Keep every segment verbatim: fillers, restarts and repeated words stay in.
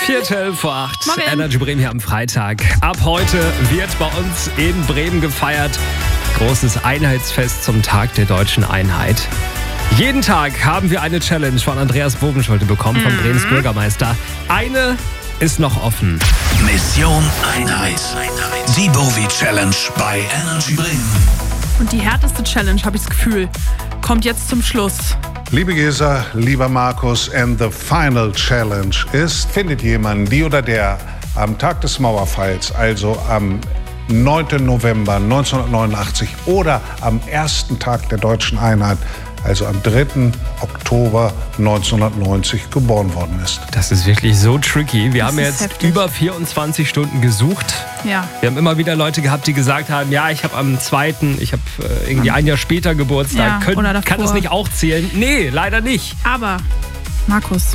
Viertel vor acht. Morgen. Energy Bremen hier am Freitag. Ab heute wird bei uns in Bremen gefeiert. Großes Einheitsfest zum Tag der deutschen Einheit. Jeden Tag haben wir eine Challenge von Andreas Bogenschulte bekommen, vom mhm. Bremens Bürgermeister. Eine ist noch offen. Mission Einheit. Die Bowie Challenge bei Energy Bremen. Und die härteste Challenge, habe ich das Gefühl, kommt jetzt zum Schluss. Liebe Gesa, lieber Markus, and the final challenge ist, findet jemanden, die oder der am Tag des Mauerfalls, also am neunten November neunzehnhundertneunundachtzig oder am ersten Tag der deutschen Einheit, also am dritten Oktober neunzehnhundertneunzig geboren worden ist. Das ist wirklich so tricky. Wir Das haben ist jetzt heftig. über vierundzwanzig Stunden gesucht. Ja. Wir haben immer wieder Leute gehabt, die gesagt haben, ja, ich habe am zweiten, ich habe äh, irgendwie ein Jahr später Geburtstag. Ja, Könnt, oder davor. kann das nicht auch zählen? Nee, leider nicht. Aber, Markus,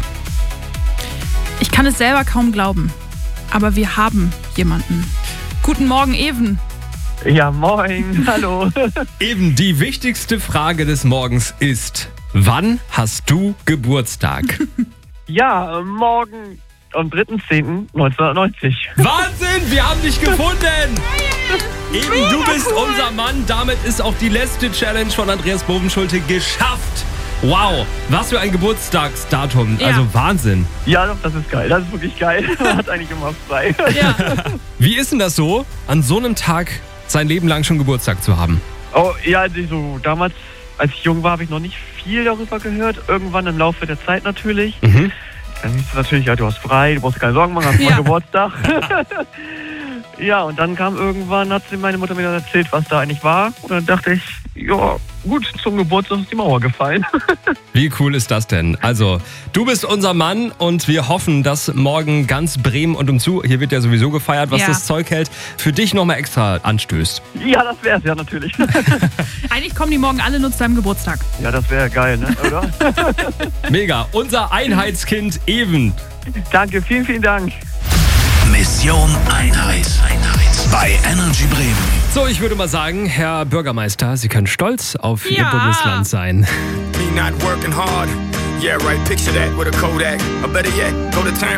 ich kann es selber kaum glauben, aber wir haben jemanden. Guten Morgen, Even. Ja, moin, hallo. Eben die wichtigste Frage des Morgens ist, wann hast du Geburtstag? Ja, morgen am dritten zehnten neunzehnhundertneunzig. Wahnsinn, wir haben dich gefunden! Eben, du bist unser Mann. Damit ist auch die letzte Challenge von Andreas Bogenschulte geschafft. Wow, was für ein Geburtstagsdatum. Ja. Also Wahnsinn. Ja, doch, das ist geil. Das ist wirklich geil. Man hat eigentlich immer frei. Ja. Wie ist denn das so, an so einem Tag sein Leben lang schon Geburtstag zu haben? Oh, ja, also so damals, als ich jung war, habe ich noch nicht viel darüber gehört. Irgendwann im Laufe der Zeit natürlich. Mhm. Dann hieß es natürlich, ja, du hast frei, du brauchst dir keine Sorgen machen, hast Ja. mal Geburtstag. Ja, und dann kam irgendwann, hat sie meine Mutter mir dann erzählt, was da eigentlich war. Und dann dachte ich, ja, gut, zum Geburtstag ist die Mauer gefallen. Wie cool ist das denn? Also, du bist unser Mann und wir hoffen, dass morgen ganz Bremen und umzu, hier wird ja sowieso gefeiert, was Ja. das Zeug hält, für dich nochmal extra anstößt. Ja, das wär's ja natürlich. Eigentlich kommen die morgen alle nur zu deinem Geburtstag. Ja, das wäre geil, ne, oder? Mega, unser Einheitskind Even. Danke, vielen, vielen Dank. Mission Einheit. Bei Energy Bremen. So, ich würde mal sagen, Herr Bürgermeister, Sie können stolz auf Ihr Ja. Bundesland sein. Me not working hard. Yeah, right. Picture that with a Kodak. Or better yet, go to time.